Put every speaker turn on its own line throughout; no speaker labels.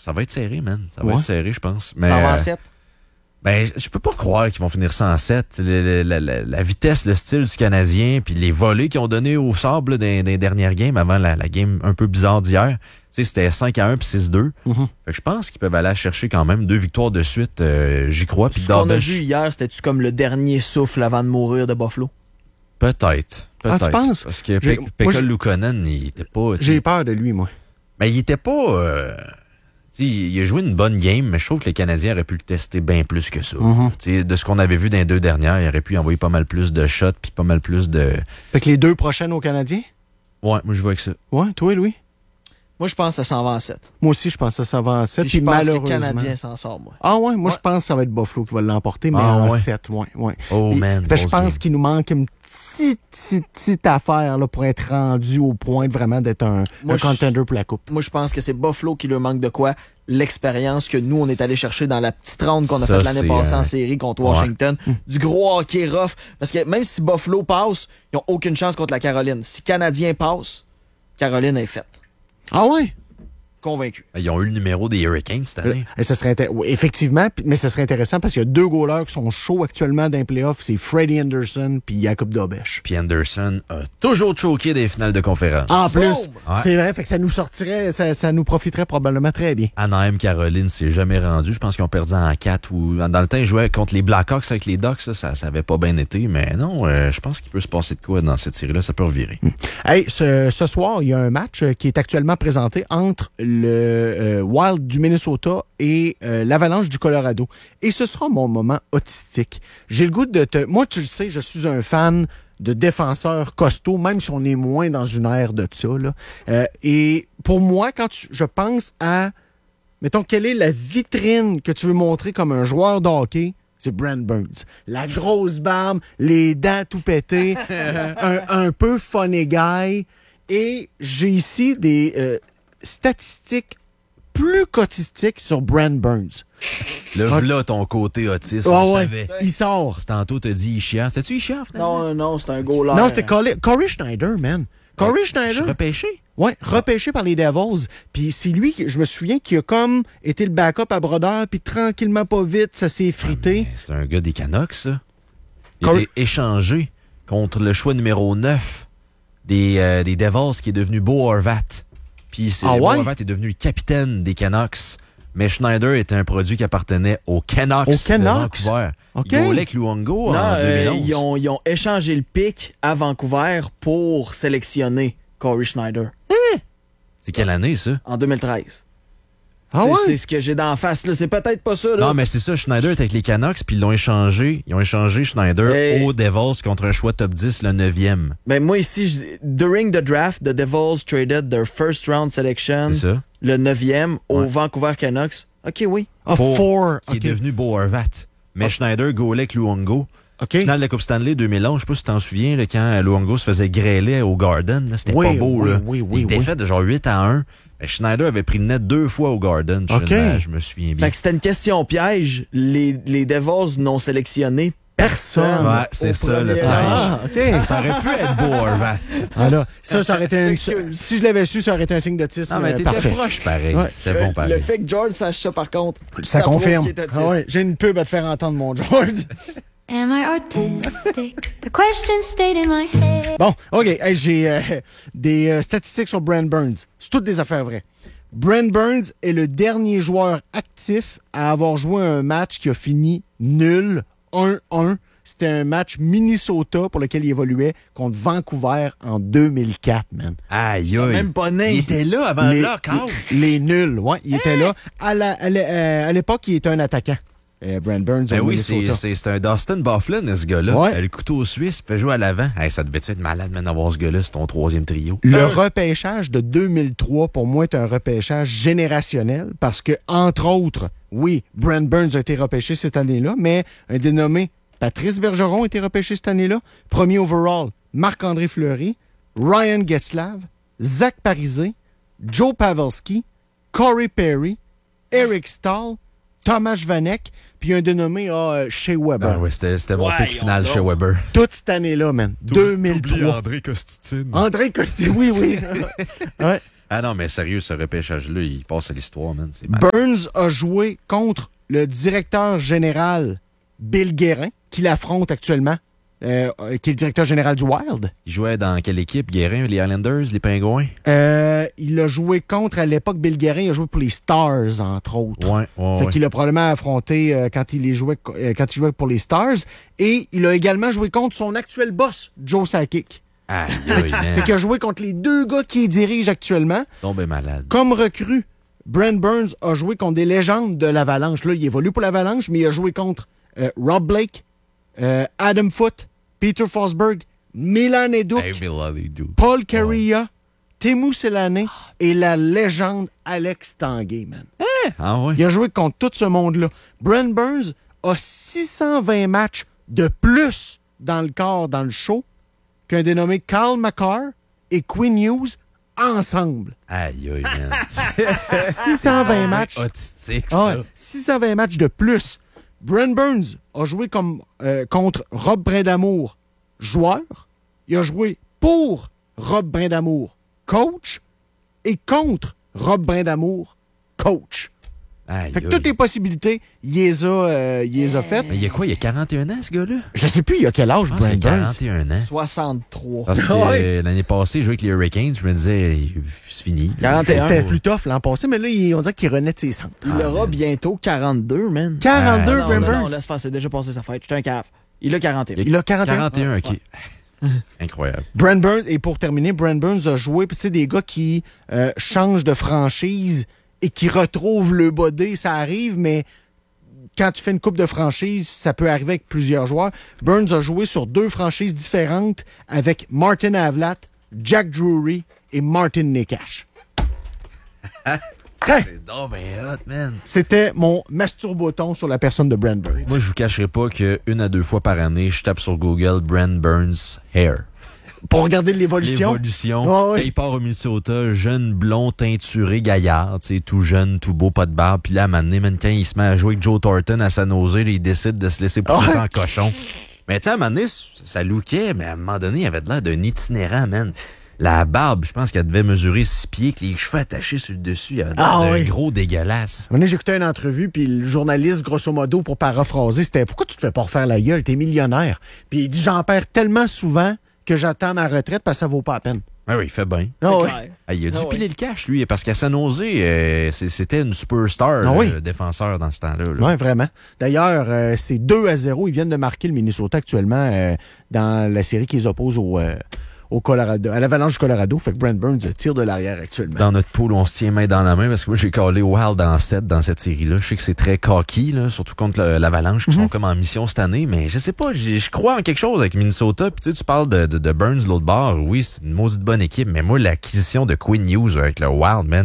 ça va être serré, man. Ça va être serré, je pense. Mais,
127.
Ben, je peux pas croire qu'ils vont finir 107. La vitesse, le style du Canadien, puis les volets qu'ils ont donné au sable des dernières games avant la game un peu bizarre d'hier. Tu sais, c'était 5-1 puis 6-2. Fait que je pense qu'ils peuvent aller chercher quand même 2 victoires de suite. J'y crois. Puis
ce qu'on a vu hier, c'était-tu comme le dernier souffle avant de mourir de Buffalo?
Peut-être.
Ah, tu penses?
Parce que Pekka Luukkonen, il était pas...
J'ai peur de lui, moi.
Mais il était pas... il a joué une bonne game, mais je trouve que les Canadiens auraient pu le tester bien plus que ça. De ce qu'on avait vu dans les 2 dernières, il aurait pu envoyer pas mal plus de shots puis pas mal plus de...
Fait que les 2 prochaines aux Canadiens?
Ouais, moi je vois que ça.
Ouais, toi, Louis?
Moi, je pense que ça s'en va en 7.
Moi aussi, je pense que ça va en 7.
Puis je pense
malheureusement...
que le Canadien s'en sort, moi.
Ah ouais? Moi, je pense que ça va être Buffalo qui va l'emporter, mais en 7. Ouais.
Oh, man.
Je pense qu'il nous manque une petite affaire là, pour être rendu au point de vraiment d'être un contender pour la Coupe.
Moi, je pense que c'est Buffalo qui leur manque de quoi? L'expérience que nous, on est allé chercher dans la petite ronde qu'on a faite l'année passée en série contre Washington. Du gros hockey rough. Parce que même si Buffalo passe, ils n'ont aucune chance contre la Caroline. Si Canadien passe, Caroline est faite.
Ah ouais?
Convaincu.
Ils ont eu le numéro des Hurricanes cette année.
Et ça serait effectivement, mais ça serait intéressant parce qu'il y a 2 goalers qui sont chauds actuellement dans les playoffs. C'est Freddie Anderson puis Jakub Dobeš.
Puis Anderson a toujours choqué des finales de conférence.
En plus, c'est vrai, fait que ça nous sortirait, ça nous profiterait probablement très bien.
Anaheim, Caroline s'est jamais rendu. Je pense qu'ils ont perdu en 4 ou... Dans le temps, ils jouaient contre les Blackhawks avec les Ducks. Ça avait pas bien été. Mais non, je pense qu'il peut se passer de quoi dans cette série-là. Ça peut revirer.
Hey, ce soir, il y a un match qui est actuellement présenté entre le Wild du Minnesota et l'Avalanche du Colorado. Et ce sera mon moment autistique. J'ai le goût de te... Moi, tu le sais, je suis un fan de défenseurs costauds, même si on est moins dans une ère de ça. Là. Et pour moi, quand je pense à... Mettons, quelle est la vitrine que tu veux montrer comme un joueur de hockey? C'est Brent Burns. La grosse barbe, les dents tout pétées, un peu funny guy. Et j'ai ici des statistiques plus qu'autistiques sur Brent Burns.
Là, ton côté autiste, on le savait.
Il sort.
Tantôt, t'as dit Ishia. C'était-tu Ishia, finalement?
Non, c'est un goaler.
Non, c'était Corey Schneider, man. Corey Schneider.
Repêché?
Oui, repêché par les Devils. Puis c'est lui, je me souviens, qui a comme été le backup à Brodeur, puis tranquillement, pas vite, ça s'est effrité.
C'est un gars des Canucks, ça. Il a été échangé contre le choix numéro 9 des Devils, qui est devenu Bo Horvat. Puis Bo Horvat est devenu le capitaine des Canucks. Mais Schneider était un produit qui appartenait aux Canucks de Vancouver.
Okay.
Il golait avec Luongo en 2011.
Ils ont échangé le pic à Vancouver pour sélectionner Corey Schneider.
C'est quelle année, ça?
En 2013. C'est ce que j'ai d'en face. Là. C'est peut-être pas ça. Là.
Non, mais c'est ça. Schneider était avec les Canucks, puis ils l'ont échangé. Ils ont échangé Schneider aux Devils contre un choix top 10, le 9e.
Ben moi, ici, during the draft, the Devils traded their first round selection, le 9e, aux Vancouver Canucks. OK, oui.
Qui est devenu Bo Horvat. Mais Schneider golait avec Luongo. Finale de la Coupe Stanley 2011, je sais pas si tu t'en souviens, là, quand Luongo se faisait grêler au Garden. Là, c'était pas beau. Là. Il était fait de genre 8-1. Mais Schneider avait pris le net 2 fois au Garden. Je me souviens bien.
Fait que c'était une question piège. Les Devils n'ont sélectionné personne.
Ouais, c'est ça le piège. Ça aurait pu être Bo Horvat.
Voilà. Ça aurait été si je l'avais su, ça aurait été un signe d'autisme.
Non, mais t'étais proche pareil. Ouais. C'était bon pareil.
Le fait que George sache ça, par contre,
ça confirme. J'ai une pub à te faire entendre, mon George.
Am I autistic? The question stayed in my head.
Bon, OK. Hey, j'ai des statistiques sur Brent Burns. C'est toutes des affaires vraies. Brent Burns est le dernier joueur actif à avoir joué un match qui a fini nul, 1-1. C'était un match Minnesota pour lequel il évoluait contre Vancouver en 2004, man.
Aïe, aïe.
Même pas né.
Il était là avant le lockout.
Les nuls, ouais. Il était là. À l'époque, il était un attaquant. Brent Burns.
Ben oui, c'est un Dustin Byfuglien, ce gars-là. Ouais. Le couteau suisse, peut jouer à l'avant. Hey, ça devait être malade, man, d'avoir ce gars-là. C'est ton 3e trio.
Le repêchage de 2003, pour moi, est un repêchage générationnel parce que, entre autres, oui, Brent Burns a été repêché cette année-là, mais un dénommé Patrice Bergeron a été repêché cette année-là. Premier overall, Marc-André Fleury, Ryan Getzlaf, Zach Parisé, Joe Pavelski, Corey Perry, Eric Stahl, Thomas Vanek, puis un dénommé Shea Weber.
Ah oui, c'était mon pick final chez Weber.
Toute cette année-là, man. 2003.
André Costitine.
André Costitine, oui. Ouais.
Ah non, mais sérieux, ce repêchage-là, il passe à l'histoire, man. C'est
Burns a joué contre le directeur général Bill Guérin, qui l'affronte actuellement, qui est le directeur général du Wild.
Il jouait dans quelle équipe, Guérin? Les Islanders, les Pingouins?
Il a joué contre, à l'époque, Bill Guérin, il a joué pour les Stars, entre autres. Fait qu'il a probablement affronté quand il jouait pour les Stars. Et il a également joué contre son actuel boss, Joe Sakic. Fait qu'il a joué contre les deux gars qui dirigent actuellement.
Tombé malade.
Comme recrue, Brent Burns a joué contre des légendes de l'Avalanche. Là, il évolue pour l'Avalanche, mais il a joué contre Rob Blake, Adam Foote, Peter Forsberg, Milan Eduk, Paul Kariya, Teemu Selanne et la légende Alex Tanguay, man. Il a joué contre tout ce monde-là. Brent Burns a 620 matchs de plus dans le corps, dans le show, qu'un dénommé Carl McCarr et Quinn Hughes ensemble.
Aïe, aïe, man.
620 matchs.
Autistique, ça.
620 matchs de plus. Brent Burns a joué contre Rob Brindamour, joueur. Il a joué pour Rob Brindamour, coach. Et contre Rob Brindamour, coach. Fait que toutes les possibilités, il les a faites.
Mais il y a quoi? Il y a 41 ans, ce gars-là?
Je sais plus, il y a quel âge, Brent Burns?
41 ans.
63.
Parce que l'année passée, il jouait avec les Hurricanes, je me disais, c'est fini.
41.
C'était plus tough l'an passé, mais là, on dirait qu'il renaît de ses centres.
Il aura bientôt 42, man.
42,
non,
Brent Burns?
Non, laisse faire, c'est déjà passé sa fête. J'étais un cave. Il a 41.
Il a 41?
41, OK. Incroyable.
Brent Burns, et pour terminer, Brent Burns a joué, tu sais, des gars qui changent de franchise et qui retrouvent le body, ça arrive, mais quand tu fais une coupe de franchise, ça peut arriver avec plusieurs joueurs. Burns a joué sur 2 franchises différentes avec Martin Havlat, Jack Drury et Martin Necas.
C'est donc bien hot, man.
C'était mon masturboton sur la personne de Brent Burns.
Moi, je vous cacherai pas que 1 à 2 fois par année, je tape sur Google Brent Burns Hair.
Pour regarder l'évolution.
Quand il part au Minnesota, jeune, blond, teinturé, gaillard, tu sais, tout jeune, tout beau, pas de barbe. Puis là, à un moment donné, quand il se met à jouer avec Joe Thornton à San Jose, là, il décide de se laisser pousser ça en cochon. Mais tu sais, à un moment donné, ça lookait, mais à un moment donné, il avait l'air d'un itinérant, man. La barbe, je pense qu'elle devait mesurer 6 pieds, que les cheveux attachés sur le dessus, il avait l'air d'un gros dégueulasse.
J'ai écouté une entrevue, puis le journaliste, grosso modo, pour paraphraser, c'était « Pourquoi tu te fais pas refaire la gueule? T'es millionnaire. » Puis il dit « J'en perds tellement souvent que j'attends ma retraite parce que ça vaut pas la peine. »
Ah oui, il fait bien.
Il
a dû piler le cash, lui, parce qu'à San Jose, c'était une superstar défenseur dans ce temps-là.
Oui, vraiment. D'ailleurs, c'est 2-0. Ils viennent de marquer le Minnesota actuellement dans la série qui les oppose au Colorado, à l'Avalanche du Colorado. Fait que Brent Burns tire de l'arrière actuellement.
Dans notre pool, on se tient main dans la main parce que moi, j'ai callé Wild en 7 dans cette série-là. Je sais que c'est très cocky, là, surtout contre l'Avalanche qui sont comme en mission cette année, mais je sais pas, je crois en quelque chose avec Minnesota. Puis tu parles de Burns de l'autre bord. Oui, c'est une maudite bonne équipe, mais moi, l'acquisition de Quinn Hughes avec le Wild, man.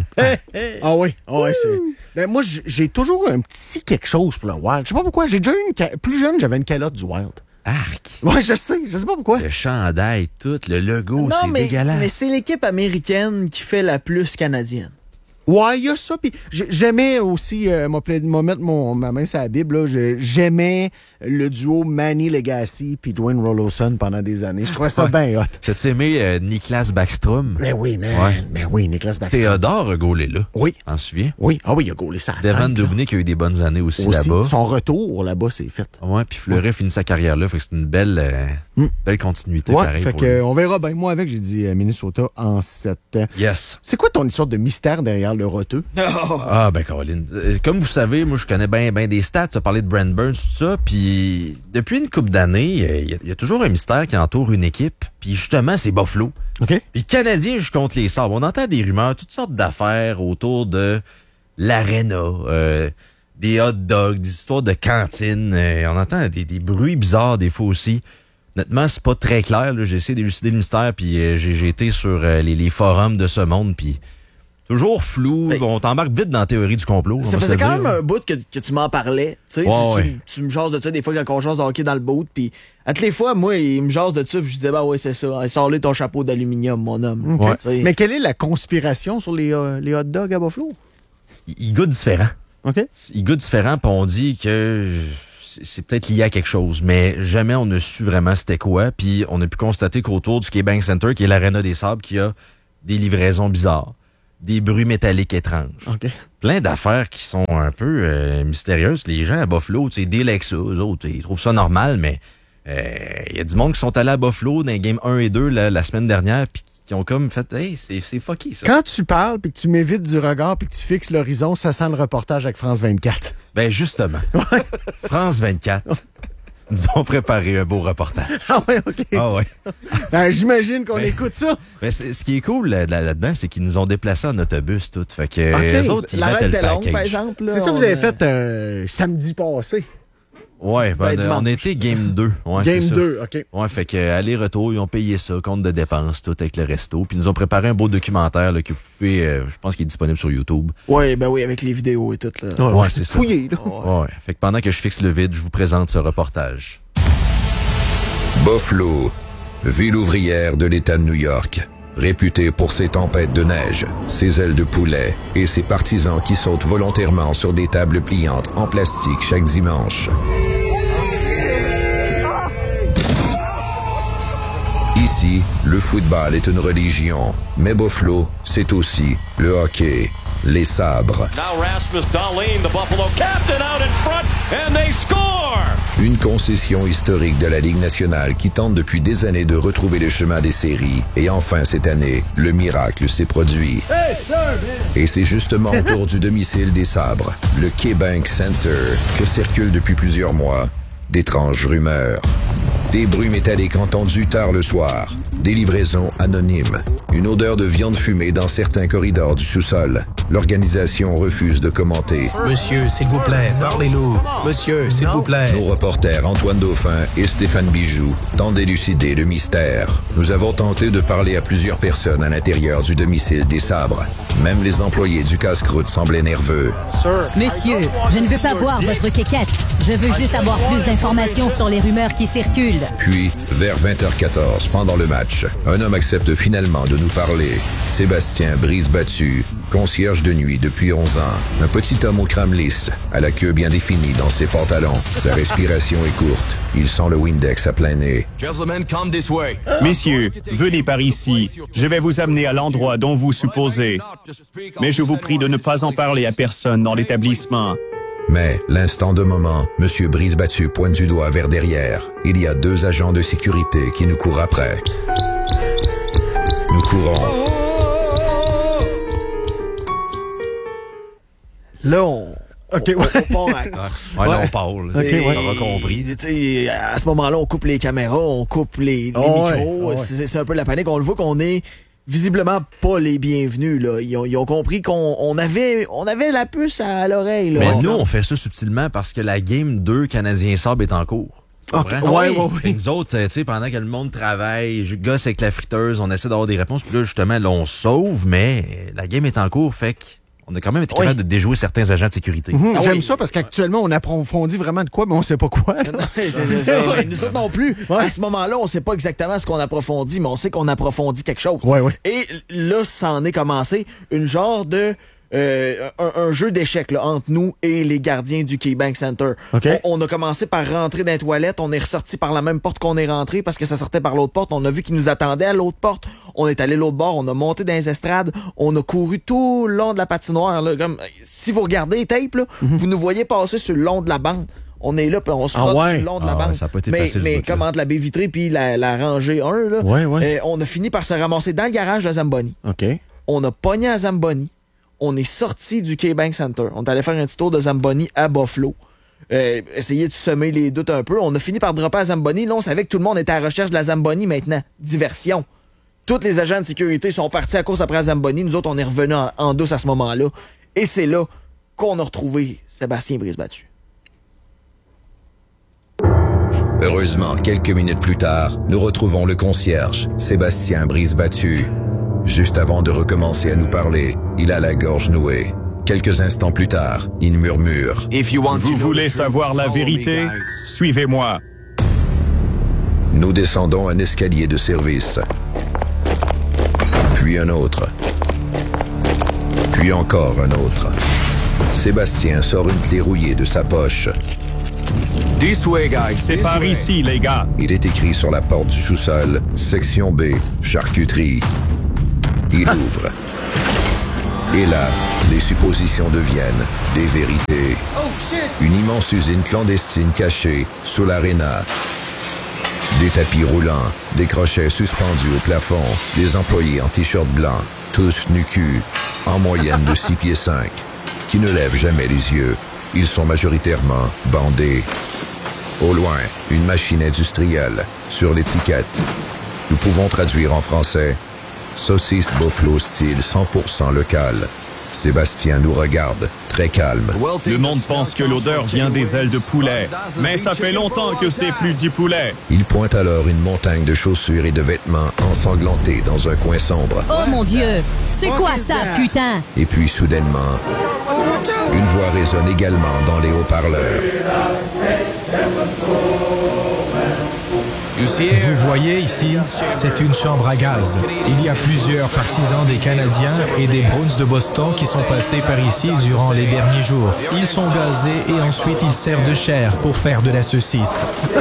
Ah oui, c'est... Ben, moi, j'ai toujours un petit quelque chose pour le Wild. Je sais pas pourquoi. J'ai déjà eu plus jeune, j'avais une calotte du Wild.
Arc!
Ouais, je sais pas pourquoi.
Le chandail, tout, le logo, c'est dégueulasse.
Mais c'est l'équipe américaine qui fait la plus canadienne.
Ouais, il y a ça. Puis j'aimais aussi, mettre ma main sur la Bible, là, j'aimais le duo Manny Legacy puis Dwayne Roloson pendant des années. Je trouvais ça bien hot.
T'as-tu aimé Niklas Backstrom?
Ben oui, man. Ben oui, Niklas Backstrom.
Théodore a gaulé là.
Oui.
T'en souviens?
Oui. Ah oui, il a gaulé ça.
Devin Dubnyk a eu des bonnes années aussi là-bas.
Son retour là-bas, c'est fait.
Ouais, puis Fleury finit sa carrière là. Fait que c'est une belle continuité pareil.
Fait que on verra bien. Moi, j'ai dit Minnesota en 7 ans.
Yes.
C'est quoi ton histoire de mystère derrière le roteux?
Ah, ben, Caroline. Comme vous savez, moi, je connais bien des stats. Tu as parlé de Brent Burns, tout ça. Puis, depuis une couple d'années, il y a toujours un mystère qui entoure une équipe. Puis, justement, c'est Buffalo.
OK.
Puis, le Canadien joue contre les Sabres. On entend des rumeurs, toutes sortes d'affaires autour de l'aréna, des hot dogs, des histoires de cantine. On entend des bruits bizarres des fois aussi. Honnêtement, c'est pas très clair. Là. J'ai essayé d'élucider le mystère. Puis, j'ai été sur les forums de ce monde. Puis, toujours flou. On t'embarque vite dans la théorie du complot.
Ça faisait quand même un bout que tu m'en parlais. Tu sais, tu me jases de ça des fois quand on jase de hockey dans le boot. Puis à toutes les fois, moi, il me jase de ça. Puis je disais, bah ouais, c'est ça. Sors-le ton chapeau d'aluminium, mon homme.
Okay. Mais quelle est la conspiration sur les hot dogs à Buffalo?
Il goûte différent.
OK.
Il goûte différent, puis on dit que c'est peut-être lié à quelque chose. Mais jamais on n'a su vraiment c'était quoi. Puis on a pu constater qu'autour du KeyBank Center, qui est l'aréna des Sabres, qu'il y a des livraisons bizarres. des bruits métalliques étranges.
OK.
Plein d'affaires qui sont un peu mystérieuses. Les gens à Buffalo, tu sais, délèguent ça. Eux autres, ils trouvent ça normal, mais y a du monde qui sont allés à Buffalo dans les games 1 et 2 la semaine dernière puis qui ont comme fait « Hey, c'est fucké, ça. »
Quand tu parles puis que tu m'évites du regard puis que tu fixes l'horizon, ça sent le reportage avec France 24.
Ben justement, France 24 nous ont préparé un beau reportage.
Ah ouais, OK.
Ah ouais.
Ben, j'imagine qu'on écoute ça.
Ben, ce qui est cool là-dedans, c'est qu'ils nous ont déplacés en autobus, tout. Fait que les autres, ils
la
mettent
règle
le
était longue,
package.
par exemple. Là,
C'est ça que vous avez fait samedi passé.
Ouais, ben,
dimanche.
on était game 2. Ouais,
Game
c'est ça.
2, OK.
Ouais, fait que aller-retour, ils ont payé ça, compte de dépenses, tout avec le resto. Puis ils nous ont préparé un beau documentaire là, que vous pouvez, je pense qu'il est disponible sur YouTube.
Oui, ben oui, avec les vidéos et tout. Là.
Ouais, c'est ça.
Fouillé, là.
Ouais. Fait que pendant que je fixe le vide, je vous présente ce reportage.
Buffalo, ville ouvrière de l'État de New York, réputée pour ses tempêtes de neige, ses ailes de poulet et ses partisans qui sautent volontairement sur des tables pliantes en plastique chaque dimanche. Ici, le football est une religion, mais Buffalo, c'est aussi le hockey, les sabres.
Now Rasmus Dahlin, the Buffalo captain, out in front, and they score!
Une concession historique de la Ligue nationale qui tente depuis des années de retrouver le chemin des séries. Et enfin, cette année, le miracle s'est produit. Et c'est justement autour du domicile des sabres, le KeyBank Center, que circulent depuis plusieurs mois d'étranges rumeurs. Des bruits métalliques entendus tard le soir, des livraisons anonymes, une odeur de viande fumée dans certains corridors du sous-sol. L'organisation refuse de commenter.
Monsieur, s'il vous plaît, parlez-nous. Monsieur, s'il vous plaît.
Nos reporters Antoine Dauphin et Stéphane Bijoux tentent d'élucider le mystère. Nous avons tenté de parler à plusieurs personnes à l'intérieur du domicile des sabres. Même les employés du casse-croûte semblaient nerveux.
Monsieur, je ne veux pas voir votre quéquette. Je veux juste avoir plus d'informations sur les rumeurs qui circulent.
Puis, vers 20h14, pendant le match, un homme accepte finalement de nous parler. Sébastien Brise-Battu, concierge de nuit depuis 11 ans. Un petit homme au crâne lisse, à la queue bien définie dans ses pantalons. Sa respiration est courte. Il sent le Windex à plein nez.
Messieurs, venez par ici. Je vais vous amener à l'endroit dont vous supposez. Mais je vous prie de ne pas en parler à personne dans l'établissement.
Mais, l'instant de moment, M. Brise-Battu pointe du doigt vers derrière. Il y a 2 agents de sécurité qui nous courent après. Nous courons.
Là, on part à
Ouais, là, on parle.
Okay,
on aura compris.
À ce moment-là, on coupe les caméras, on coupe les micros.
Ouais.
C'est un peu la panique. On le voit qu'on est visiblement pas les bienvenus. Là. Ils ont compris qu'on avait la puce à l'oreille. Là.
Mais nous, on fait ça subtilement parce que la game 2 Canadien-Sabre est en cours.
Okay.
Comprends?
Ouais.
Et nous autres, tu sais, pendant que le monde travaille, je gosse avec la friteuse, on essaie d'avoir des réponses. Puis là, justement, là, on sauve, mais la game est en cours, fait qu'on a quand même été capable de déjouer certains agents de sécurité.
J'aime ça parce qu'actuellement, on approfondit vraiment de quoi, mais on sait pas quoi.
C'est ça. Nous autres non plus.
Ouais.
À ce moment-là, on sait pas exactement ce qu'on approfondit, mais on sait qu'on approfondit quelque chose.
Ouais.
Et là, ça en est commencé une genre de un jeu d'échecs là, entre nous et les gardiens du KeyBank Center.
Okay.
On a commencé par rentrer dans les toilettes, on est ressorti par la même porte qu'on est rentré parce que ça sortait par l'autre porte. On a vu qu'ils nous attendaient à l'autre porte. On est allé l'autre bord, on a monté dans les estrades, on a couru tout le long de la patinoire. Là, comme, si vous regardez les tapes, là, vous nous voyez passer sur le long de la bande. On est là, puis on se frotte sur le long de la bande.
Ça a pas été facile,
mais
ce bout-là.
comme entre la baie vitrée puis la rangée 1, là, on a fini par se ramasser dans le garage de Zamboni.
OK.
On a pogné à Zamboni. On est sorti du KeyBank Center. On est allé faire un petit tour de Zamboni à Buffalo. Essayer de semer les doutes un peu. On a fini par dropper à Zamboni. Là, on savait que tout le monde était à la recherche de la Zamboni maintenant. Diversion. Tous les agents de sécurité sont partis à course après la Zamboni. Nous autres, on est revenus en douce à ce moment-là. Et c'est là qu'on a retrouvé Sébastien Brise-Battu.
Heureusement, quelques minutes plus tard, nous retrouvons le concierge, Sébastien Brise-Battu. Juste avant de recommencer à nous parler, il a la gorge nouée. Quelques instants plus tard, il murmure.
Vous voulez savoir la vérité? Suivez-moi.
Nous descendons un escalier de service. Puis un autre. Puis encore un autre. Sébastien sort une clé rouillée de sa poche.
C'est par ici, les gars.
Il est écrit sur la porte du sous-sol, section B, charcuterie. Il ouvre. Et là, les suppositions deviennent des vérités. Une immense usine clandestine cachée sous l'aréna. Des tapis roulants, des crochets suspendus au plafond, des employés en t-shirt blanc, tous nu-cul, en moyenne de 6 pieds 5, qui ne lèvent jamais les yeux. Ils sont majoritairement bandés. Au loin, une machine industrielle. Sur l'étiquette, nous pouvons traduire en français « Saucisse Buffalo style 100% local ». Sébastien nous regarde, très calme.
Le monde pense que l'odeur vient des ailes de poulet, mais ça fait longtemps que c'est plus du poulet.
Il pointe alors une montagne de chaussures et de vêtements ensanglantés dans un coin sombre.
Oh mon Dieu! C'est quoi ça, putain?
Et puis, soudainement, une voix résonne également dans les haut-parleurs.
Vous voyez ici, c'est une chambre à gaz. Il y a plusieurs partisans des Canadiens et des Bruins de Boston qui sont passés par ici durant les derniers jours. Ils sont gazés et ensuite ils servent de chair pour faire de la saucisse.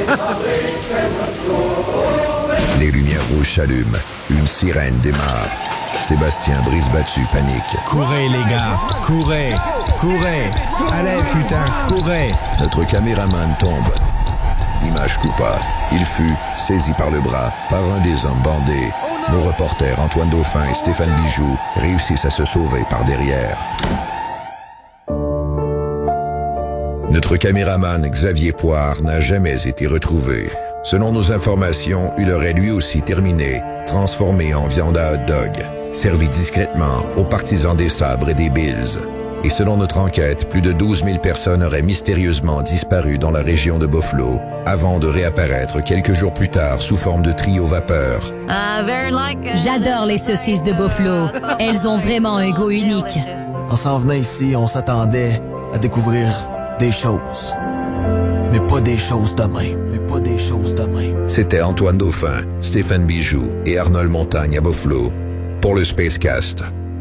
Les lumières rouges s'allument. Une sirène démarre. Sébastien Brise-Battu panique.
Courez les gars, courez, courez. Allez putain, courez.
Notre caméraman tombe. L'image coupa. Il fut saisi par le bras par un des hommes bandés. Nos reporters Antoine Dauphin et Stéphane Bijoux réussissent à se sauver par derrière. Notre caméraman Xavier Poire n'a jamais été retrouvé. Selon nos informations, il aurait lui aussi terminé, transformé en viande à hot dog, servi discrètement aux partisans des Sabres et des Bills. Et selon notre enquête, plus de 12 000 personnes auraient mystérieusement disparu dans la région de Buffalo avant de réapparaître quelques jours plus tard sous forme de trio vapeur.
J'adore les saucisses de Buffalo. Elles ont vraiment un goût unique.
En s'en venant ici, on s'attendait à découvrir des choses. Mais pas des choses de même.
C'était Antoine Dauphin, Stéphane Bijoux et Arnold Montagne à Buffalo pour le Spacecast.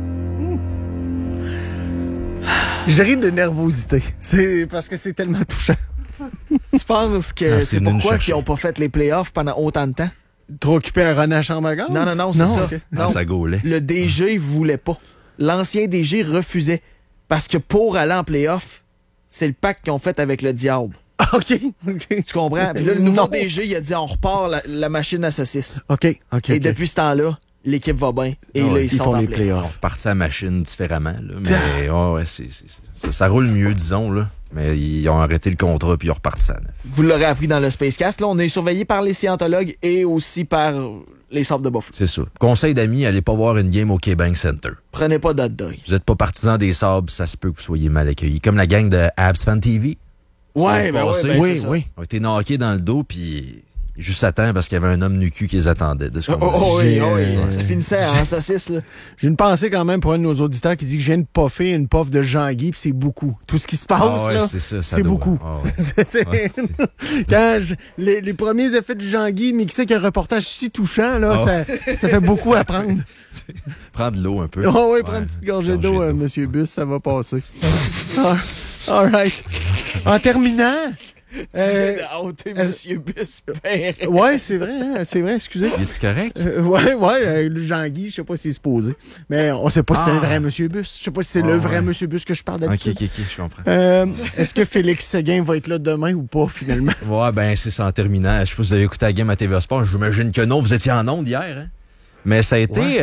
Je ris de nervosité. C'est parce que c'est tellement touchant.
Tu penses que c'est pourquoi ils n'ont pas fait les playoffs pendant autant de temps?
Trop occupé à René Chambre à gaz?
Non, c'est ça.
Okay.
Non.
Ça gaulait.
Le DG voulait pas. L'ancien DG refusait. Parce que pour aller en playoff, c'est le pacte qu'ils ont fait avec le diable.
OK.
Tu comprends? Puis là, le nouveau DG, il a dit on repart la machine à saucisses.
OK.
Et depuis ce temps-là, l'équipe va bien. Et là, ils sont
font
en
les
playoff.
playoffs.
On repartit à la machine différemment. Là, mais ça roule mieux, disons. Là. Mais ils ont arrêté le contrat puis ils ont reparti ça.
Vous l'aurez appris dans le Spacecast. Là, on est surveillé par les scientologues et aussi par les Sabres de Buffalo.
C'est ça. Conseil d'amis, allez pas voir une game au KeyBank Center.
Prenez pas d'hot dog.
Vous êtes pas partisan des Sabres, ça se peut que vous soyez mal accueillis. Comme la gang de Habs Fan TV.
Ouais,
oui.
Ont été knockés dans le dos puis juste à temps parce qu'il y avait un homme nu-cul qui les attendait. De ce qu'on
oui. Ça finissait en saucisse, là.
J'ai une pensée quand même pour un de nos auditeurs qui dit que je viens de puffer une puff de Jean-Guy, puis c'est beaucoup. Tout ce qui se passe, là, c'est beaucoup. Quand les premiers effets du Jean-Guy mixés qu'un reportage si touchant, là, ça fait beaucoup à prendre.
Prends de l'eau un peu.
Oui, prends une petite gorgée d'eau, Monsieur Bus, ça va passer. All right. En terminant...
Tu viens de hâter Monsieur Bus.
Ouais, c'est vrai, excusez.
Es-tu correct?
Le Jean-Guy, je sais pas s'il est supposé. Mais on sait pas si c'est un vrai Monsieur Bus. Je sais pas si c'est le vrai Monsieur Bus que je parle d'habitude.
OK, je comprends.
Est-ce que Félix Séguin va être là demain ou pas, finalement?
Ouais, ben c'est ça en terminant. Je sais pas si vous avez écouté la game à TVA Sport. J'imagine que non, vous étiez en onde hier. Hein? Mais ça a été,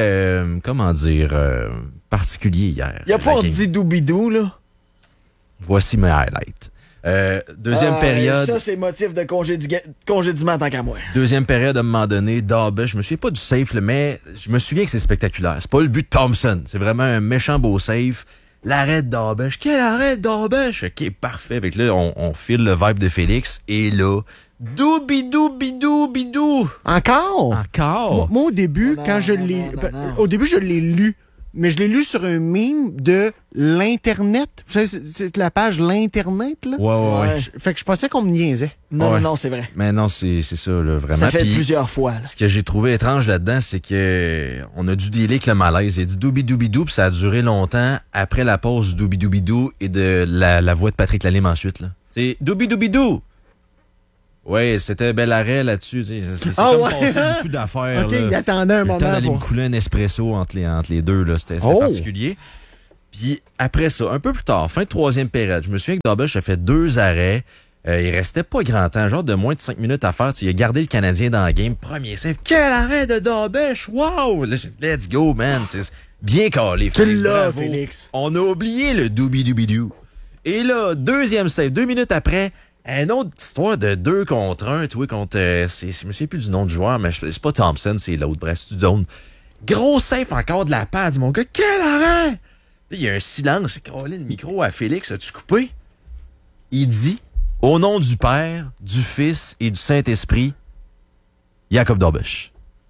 particulier hier.
Il a pas dit doubidou, là.
Voici mes highlights. Deuxième période.
Ça, c'est motif de congédiement tant qu'à moi.
Deuxième période, à un moment donné, Daubé, je me souviens pas du safe, là, mais je me souviens que c'est spectaculaire. C'est pas le but de Thompson. C'est vraiment un méchant beau safe. L'arrêt de Daubé. Quel arrêt de Daubé? OK, parfait. Avec là, on file le vibe de Félix. Et là, bidou.
Encore? Moi, au début, au début, je l'ai lu. Mais je l'ai lu sur un meme de l'Internet. Vous savez, c'est la page l'Internet, là?
Ouais.
Fait que je pensais qu'on me niaisait.
Non, c'est vrai.
Mais non, c'est ça, là, vraiment.
Ça fait
Puis,
plusieurs fois, là.
Ce que j'ai trouvé étrange là-dedans, c'est que on a dû dealer avec le malaise. Il a dit doubidou, puis ça a duré longtemps après la pause du doubidou et de la voix de Patrick Lalime ensuite, là. C'est doubidou. Ouais, c'était un bel arrêt là-dessus. C'est comme passer beaucoup d'affaires.
OK, il attendait un moment.
Le temps d'aller me couler un espresso entre les deux, là. C'était particulier. Puis après ça, un peu plus tard, fin de troisième période, je me souviens que Dobbish a fait 2 arrêts. Il restait pas grand temps, genre de moins de 5 minutes à faire. Il a gardé le Canadien dans le game. Premier save. Quel arrêt de Dobbish! Wow! Là, j'ai dit, let's go, man! C'est bien calé.
Tu l'as, Félix.
On a oublié le doubi-doubi-dou. Et là, deuxième save, 2 minutes après, une autre histoire de 2 contre 1, tu vois, contre... je me souviens plus du nom du joueur, mais c'est pas Thompson, c'est l'autre. Bref, c'est du zone. Gros save encore de la part, dit mon gars, quel arrêt! Là, il y a un silence. J'ai collé le micro à Félix. As-tu coupé? Il dit, au nom du Père, du Fils et du Saint-Esprit, Jacob Dobbish.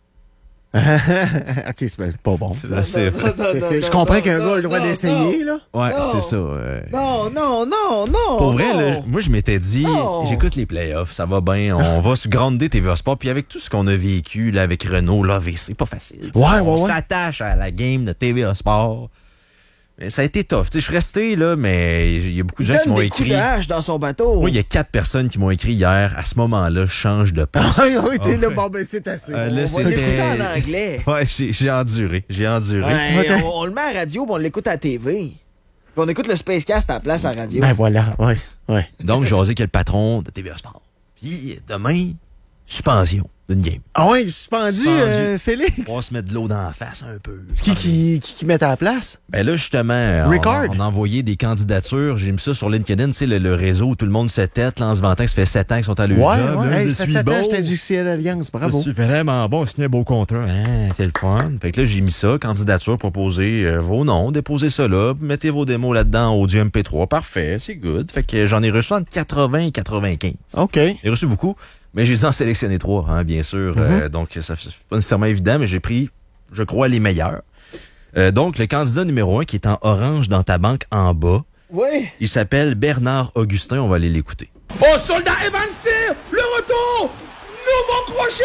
OK, c'est pas bon. Je comprends qu'un gars a le droit d'essayer, là.
Ouais,
non,
c'est ça.
Non.
Pour vrai, là, moi, je m'étais dit, j'écoute les playoffs, ça va bien, on va se grounder TVA Sport. Puis avec tout ce qu'on a vécu là, avec Renault, l'AVC, c'est pas facile. On s'attache à la game de TVA Sport. Mais ça a été tough. Je suis resté, là, mais il y a beaucoup de gens qui m'ont écrit.
Il donne des coups de hache dans son bateau.
Moi, il y a 4 personnes qui m'ont écrit hier. À ce moment-là, change de poste.
Oui, t'es là, bon, ben c'est assez.
On va l'écouter en anglais.
Ouais, j'ai enduré.
Ouais, on le met à la radio, puis on l'écoute à la TV. Puis on écoute le Spacecast à la place à la radio.
Ben voilà, ouais.
Donc, j'ai osé qu'il y a le patron de TVA Sport. Puis demain, suspension d'une game.
Ah ouais, suspendu, Félix.
On va se mettre de l'eau dans la face un peu.
C'est qui met à la place?
Ben là, justement, on a envoyé des candidatures. J'ai mis ça sur LinkedIn, tu sais, le réseau où tout le monde se tête là, en se vantant que ça fait 7 ans qu'ils sont à leur job.
Ouais,
je
ça
suis
fait 7
bon.
ans, j'étais du Ciel Alliance, bravo.
Je suis vraiment bon, signé un beau contrat. C'est le fun. Fait que là, j'ai mis ça, candidature, proposer vos noms, déposez ça là, mettez vos démos là-dedans, audio MP3. Parfait, c'est good. Fait que j'en ai reçu entre 80 et 95.
OK.
J'ai reçu beaucoup. Mais j'ai en sélectionné 3, hein, bien sûr. Donc, ça c'est pas nécessairement évident, mais j'ai pris, je crois, les meilleurs. Donc, le candidat numéro 1 qui est en orange dans ta banque en bas, il s'appelle Bernard Augustin. On va aller l'écouter.
Oh, soldat Evans tire! Le retour! Nouveau crochet!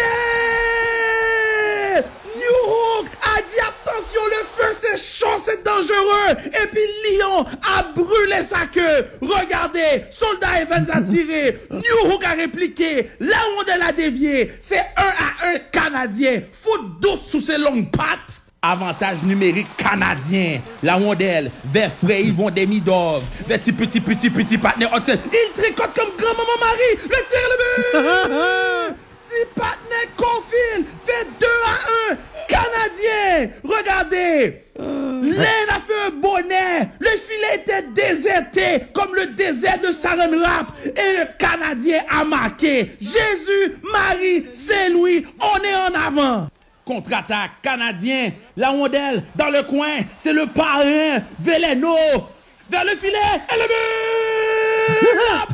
New Hook a dit attention, le feu c'est chaud, c'est dangereux! Et puis Lyon a brûlé sa queue! Regardez, soldat Evans a tiré! New Hook a répliqué! La rondelle a dévié! C'est 1-1 Canadien! Foot douce sous ses longues pattes! Avantage numérique canadien. La rondelle vers Frey, ils vont des Midov. Vers petit partenaire Hudson. Il tricote comme grand-maman Marie. Le tir le but! Petit partenaire Confield fait 2-1 Canadien. Regardez. L'aine a fait un bonnet. Le filet était déserté comme le désert de Saram Rap. Et le Canadien a marqué. Jésus, Marie, Saint-Louis, on est en avant. Contre-attaque canadien, la rondelle dans le coin, c'est le parrain Veleno vers le filet et le but! La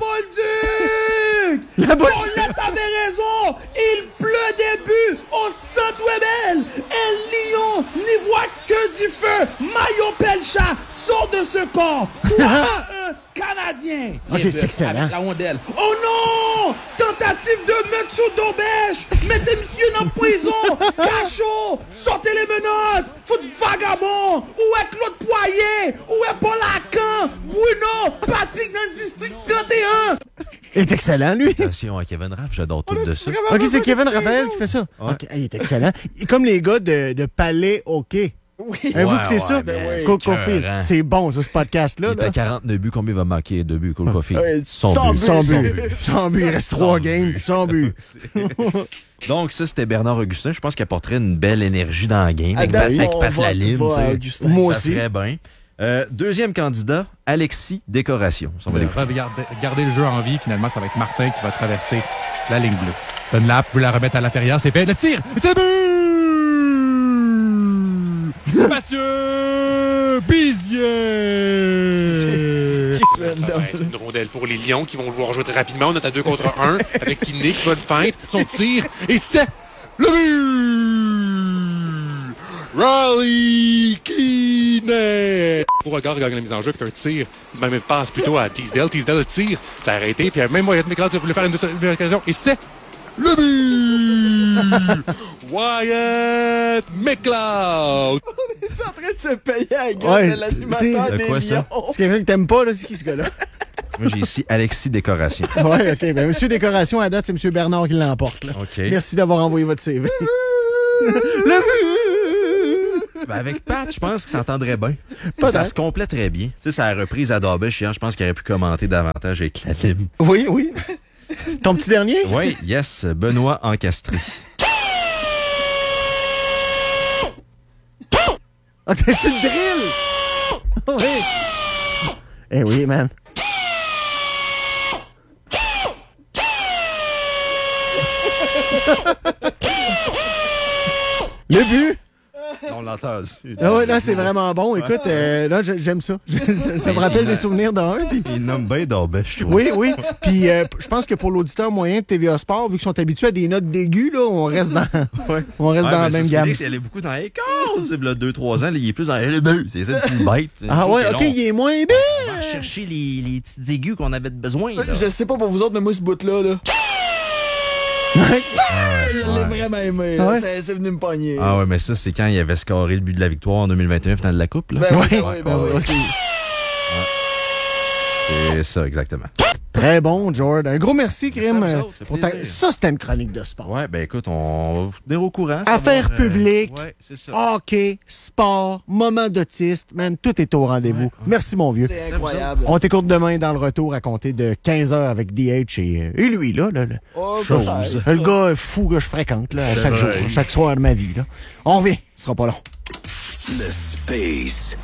Bolduc! Paulette avait raison, il pleut des buts au centre Webel et Lyon n'y voit que du feu. Maillot Pelcha sort de ce corps. 3-1 Canadien.
Ok, c'est excellent.
La rondelle. Oh non! Tentative de mettre sous Dobbish. Mettez monsieur dans prison. Cachot. Sortez les menaces. Foot vagabond. Où est Claude Poirier? Où est Paul Lacan? Bruno. Patrick dans le district 31.
Il est excellent, lui.
Attention à Kevin Raff, j'adore tout de ça.
OK, c'est Kevin Raphaël qui fait ça.
Ouais.
OK, il est excellent. Comme les gars de Palais Hockey.
Oui.
Vous écoutez ça? Cofield. C'est bon, ça, ce podcast-là.
Il est à 49 buts. Combien il va marquer de buts, Cofield?
100 buts. Il reste 3 games. 100 buts.
Donc, ça, c'était Bernard Augustin. Je pense qu'il apporterait une belle énergie dans la game. Avec Pat Lalime.
Moi
aussi. Ça ferait bien. Deuxième candidat, Alexis Décoration. Ça, on va l'écouter.
Garder le jeu en vie, finalement, ça va être Martin qui va traverser la ligne bleue. Dunlap veut la remettre à l'intérieur, c'est fait. Le tir! C'est le but! Mathieu Bizier!
Ça va être une rondelle pour les Lions qui vont vouloir jouer très rapidement. On est à 2 contre 1 avec Kinney qui va le feinte. Son tir et c'est le but! Riley Kinney! Au regard, il gagne la mise en jeu, puis un tir, même une passe plutôt à Teasdale. Teasdale le tire, ça a arrêté, puis même Wyatt McLeod voulait faire une deuxième occasion, et c'est le but! Wyatt McLeod!
On est en train de se payer à la gueule de l'animateur des Lions.
C'est quelqu'un que t'aimes pas, là, c'est qui ce gars-là?
Moi, j'ai ici Alexis Décoration.
Oui, OK. Ben, monsieur Décoration, à date, c'est monsieur Bernard qui l'emporte. Là.
OK.
Merci d'avoir envoyé votre CV. Le but!
Ben avec Pat, je pense qu'il s'entendrait bien. Ça se compléterait bien. Tu sais, sa reprise à Darby, je pense qu'il aurait pu commenter davantage avec la Lime.
Oui, oui. Ton petit dernier?
Oui, yes, Benoît Encastré.
OK, c'est une drill! Oui. Eh oui, man. Le but?
On l'entend.
Ah ouais, là, c'est vraiment bon. Écoute, là, j'aime ça. Ça me rappelle des souvenirs d'un. Puis...
Il nomme bien Darby, je trouve.
Oui, oui. Puis je pense que pour l'auditeur moyen de TVA Sport, vu qu'ils sont habitués à des notes d'aigu, là, on reste dans, on reste dans la même gamme.
Il allait beaucoup dans les cordes. Tu sais, là, 2-3 ans, là, il est plus dans les bœufs. C'est ça, une bête.
Ah ouais, OK, il est moins bien.
On va chercher les petites aigus qu'on avait besoin. Là.
Je sais pas pour vous autres, mais moi, ce bout-là, je l'ai vraiment aimé.
Ah ouais?
C'est venu me pogner.
Ah ouais, mais ça, c'est quand il avait scoré le but de la victoire en 2021 finale de la Coupe. Là. C'est ça, exactement.
Très bon, George. Un gros merci, Krim. Ça, c'était une chronique de sport.
Ouais, ben écoute, on va vous tenir au courant.
Affaires publiques,
ouais, c'est ça.
hockey, sport, moment d'autiste, man, tout est au rendez-vous. Ouais. Merci, mon vieux.
C'est incroyable.
On t'écoute demain dans le retour à compter de 15h avec DH et lui, là. Chose. Le gars fou que je fréquente, là, chaque jour, chaque soir de ma vie, là. On revient, ce sera pas long.
Le Space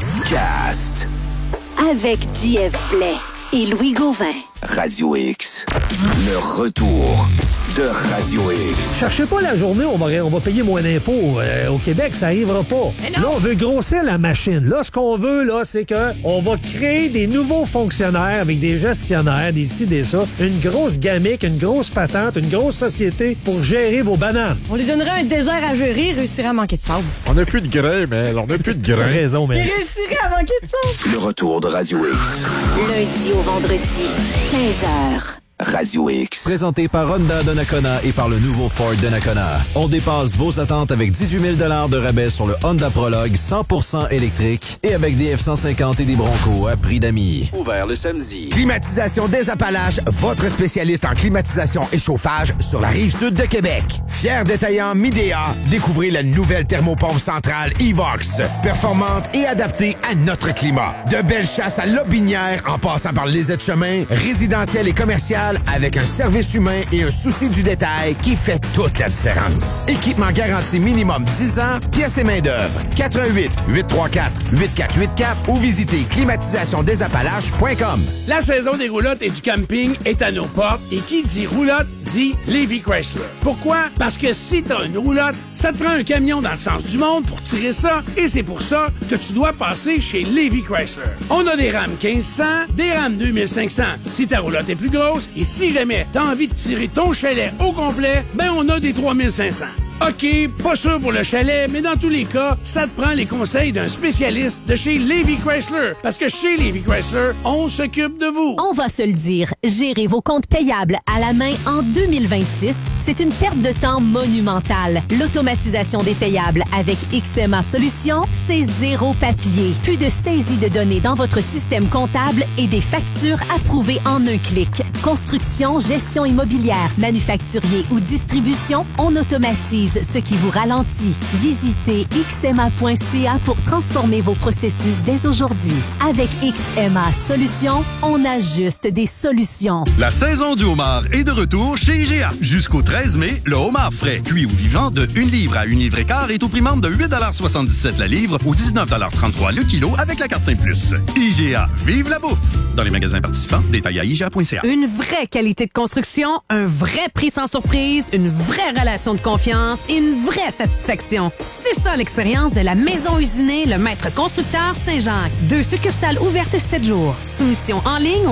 Cast.
Avec JF Blais et Louis Gauvin.
Radio X. Le retour de Radio X.
Cherchez pas la journée où on va payer moins d'impôts. Au Québec, ça arrivera pas. Là, on veut grossir la machine. Là, ce qu'on veut, là, c'est qu'on va créer des nouveaux fonctionnaires avec des gestionnaires, des ci, des ça. Une grosse gamique, une grosse patente, une grosse société pour gérer vos bananes.
On lui donnerait un désert à gérer, il réussirait à manquer de sable.
On n'a plus de grain, mais on n'a plus de grain.
T'as raison, mais...
Il réussirait à manquer de sable.
Le retour de Radio X.
Lundi au vendredi, 15h.
Radio X.
Présenté par Honda Donnacona et par le nouveau Ford Donnacona. On dépasse vos attentes avec 18 000 $ de rabais sur le Honda Prologue 100% électrique et avec des F-150 et des Broncos à prix d'amis. Ouvert le samedi.
Climatisation des Appalaches, votre spécialiste en climatisation et chauffage sur la Rive-Sud de Québec. Fier détaillant Midea, découvrez la nouvelle thermopompe centrale Evox. Performante et adaptée à notre climat. De belles chasses à Lobinière en passant par les aides-chemins, résidentiel et commercial avec un service humain et un souci du détail qui fait toute la différence. Équipement garanti minimum 10 ans, pièces et main-d'œuvre. 88 834 8484 ou visitez climatisationdesappalaches.com.
La saison des roulottes et du camping est à nos portes et qui dit roulotte dit Lévi Chrysler. Pourquoi? Parce que si t'as une roulotte, ça te prend un camion dans le sens du monde pour tirer ça et c'est pour ça que tu dois passer chez Lévi Chrysler. On a des rames 1500, des rames 2500 si ta roulotte est plus grosse. Et si jamais t'as envie de tirer ton chalet au complet, ben on a des 3500. OK, pas sûr pour le chalet, mais dans tous les cas, ça te prend les conseils d'un spécialiste de chez Lévi Chrysler. Parce que chez Lévi Chrysler, on s'occupe de vous.
On va se le dire, gérer vos comptes payables à la main en 2026, c'est une perte de temps monumentale. L'automatisation des payables avec XMA Solutions, c'est zéro papier. Plus de saisie de données dans votre système comptable et des factures approuvées en un clic. Construction, gestion immobilière, manufacturier ou distribution, on automatise ce qui vous ralentit. Visitez xma.ca pour transformer vos processus dès aujourd'hui. Avec XMA Solutions, on ajuste des solutions.
La saison du homard est de retour chez IGA. Jusqu'au 13 mai, le homard frais, cuit ou vivant de 1 livre à 1 livre et quart est au prix membre de 8,77 la livre ou 19,33 le kilo avec la carte Saint-Plus. IGA, vive la bouffe! Dans les magasins participants, détails à IGA.ca.
Une vraie qualité de construction, un vrai prix sans surprise, une vraie relation de confiance et une vraie satisfaction. C'est ça l'expérience de la Maison Usinée, le Maître Constructeur Saint-Jacques. 2 succursales ouvertes 7 jours. Soumission en ligne au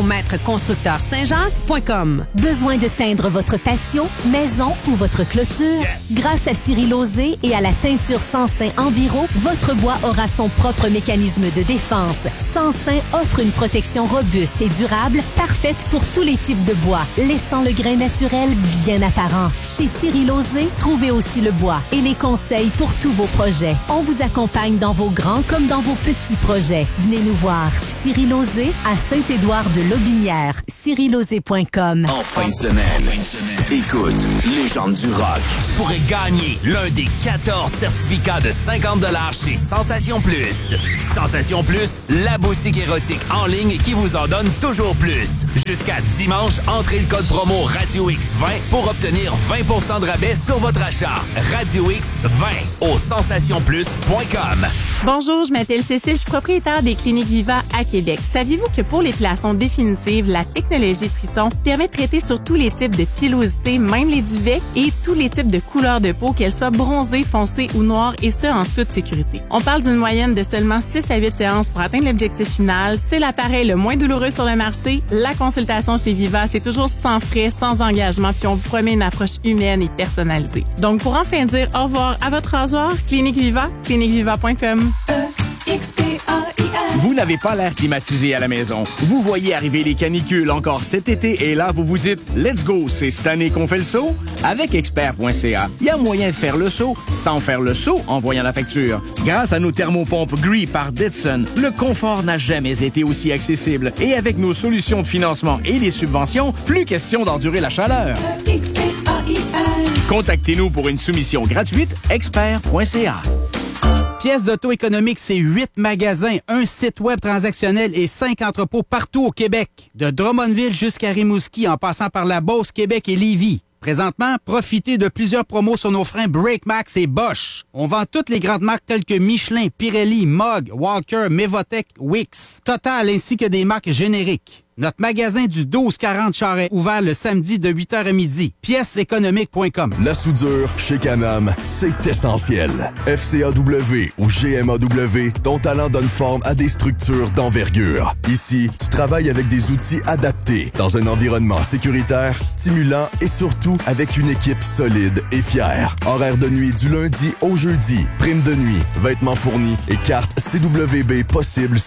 maîtreconstructeursaintjacques.com.
Besoin de teindre votre patio, maison ou votre clôture? Yes. Grâce à Cyril Lauzé et à la teinture Sansin Enviro, votre bois aura son propre mécanisme de défense. Sansin offre une protection robuste et durable, parfaite pour tous les types de bois, laissant le grain naturel bien apparent. Chez Cyril Lauzé, trouvez aussi le bois et les conseils pour tous vos projets. On vous accompagne dans vos grands comme dans vos petits projets. Venez nous voir. Cyril Lauzé à Saint-Édouard-de-Lobinière. cyrillauzé.com.
En fin de semaine, écoute, Légende du rock. Tu pourrais gagner l'un des 14 certificats de 50$ chez Sensation Plus. Sensation Plus, la boutique érotique en ligne qui vous en donne toujours plus. Jusqu'à dimanche, entrez le code promo Radio X20 pour obtenir 20% de rabais sur votre achat. Radio X20 au sensationplus.com.
Bonjour, je m'appelle Cécile, je suis propriétaire des Cliniques Viva à Québec. Saviez-vous que pour l'épilation définitive, la technologie Triton permet de traiter sur tous les types de pilosité, même les duvets, et tous les types de couleurs de peau, qu'elles soient bronzées, foncées ou noires, et ce, en toute sécurité. On parle d'une moyenne de seulement 6 à 8 séances pour atteindre l'objectif final. C'est l'appareil le moins douloureux sur le marché. La consultation chez Viva, c'est toujours sans frais, sans engagement, puis on vous promet une approche humaine et personnalisée. Donc, pour enfin dire au revoir à votre rasoir, Clinique Viva, cliniqueviva.com.
Vous n'avez pas l'air climatisé à la maison. Vous voyez arriver les canicules encore cet été et là, vous vous dites « Let's go, c'est cette année qu'on fait le saut? » Avec expert.ca, il y a moyen de faire le saut sans faire le saut en voyant la facture. Grâce à nos thermopompes Gree par Ditson, le confort n'a jamais été aussi accessible. Et avec nos solutions de financement et les subventions, plus question d'endurer la chaleur. Contactez-nous pour une soumission gratuite, expert.ca.
Pièces d'auto économique, c'est 8 magasins, un site web transactionnel et 5 entrepôts partout au Québec. De Drummondville jusqu'à Rimouski, en passant par la Beauce, Québec et Lévis. Présentement, profitez de plusieurs promos sur nos freins BrakeMax et Bosch. On vend toutes les grandes marques telles que Michelin, Pirelli, Mog, Walker, Mevotech, Wix, Total ainsi que des marques génériques. Notre magasin du 1240 Charest, ouvert le samedi de 8h à midi. Pièceséconomique.com.
La soudure chez Can-Am, c'est essentiel. FCAW ou GMAW, ton talent donne forme à des structures d'envergure. Ici, tu travailles avec des outils adaptés, dans un environnement sécuritaire, stimulant et surtout avec une équipe solide et fière. Horaire de nuit du lundi au jeudi, prime de nuit, vêtements fournis et carte CWB possible